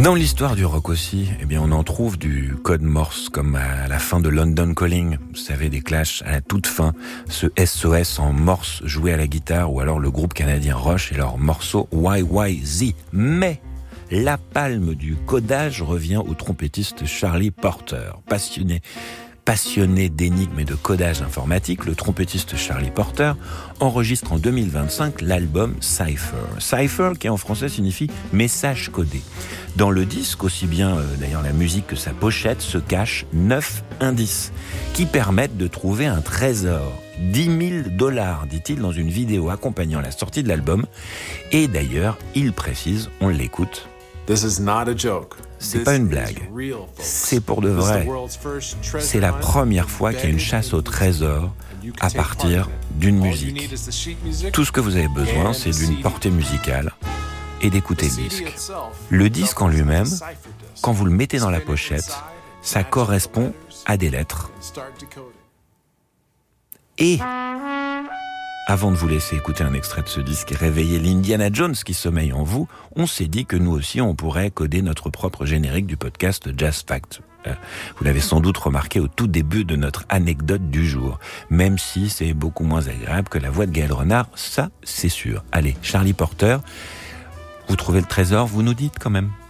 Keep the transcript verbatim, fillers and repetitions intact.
Dans l'histoire du rock aussi, eh bien, on en trouve du code Morse, comme à la fin de London Calling. Vous savez, des Clash à la toute fin, ce S O S en Morse joué à la guitare, ou alors le groupe canadien Rush et leur morceau Y Y Z. Mais la palme du codage revient au trompettiste Charlie Porter, passionné. Passionné d'énigmes et de codage informatique, le trompettiste Charlie Porter enregistre en deux mille vingt-cinq l'album Cypher. Cypher, qui en français signifie message codé. Dans le disque, aussi bien euh, d'ailleurs la musique que sa pochette, se cachent neuf indices qui permettent de trouver un trésor. dix mille dollars, dit-il dans une vidéo accompagnant la sortie de l'album. Et d'ailleurs, il précise, on l'écoute. This is not a joke. C'est pas une blague, c'est pour de vrai. C'est la première fois qu'il y a une chasse au trésor à partir d'une musique. Tout ce que vous avez besoin, c'est d'une portée musicale et d'écouter le disque. Le disque en lui-même, quand vous le mettez dans la pochette, ça correspond à des lettres. Et avant de vous laisser écouter un extrait de ce disque et réveiller l'Indiana Jones qui sommeille en vous, on s'est dit que nous aussi on pourrait coder notre propre générique du podcast Jazz Fact. Euh, vous l'avez sans doute remarqué au tout début de notre anecdote du jour, même si c'est beaucoup moins agréable que la voix de Gaël Renard, ça c'est sûr. Allez, Charlie Porter, vous trouvez le trésor, vous nous dites quand même.